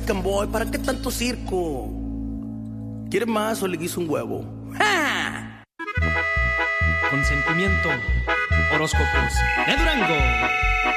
Chicken Boy, ¿para qué tanto circo? ¿Quieres más o le guiso un huevo? ¡Ja! Consentimiento. Horóscopos de Durango.